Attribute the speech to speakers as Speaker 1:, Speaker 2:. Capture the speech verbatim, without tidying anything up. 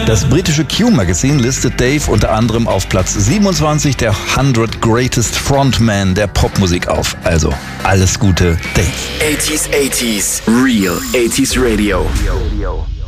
Speaker 1: Das britische Q-Magazin listet Dave unter anderem auf Platz siebenundzwanzig der hundert Greatest Frontmen der Popmusik auf. Also, alles Gute, Dave.
Speaker 2: achtziger, achtziger, Real achtziger Radio.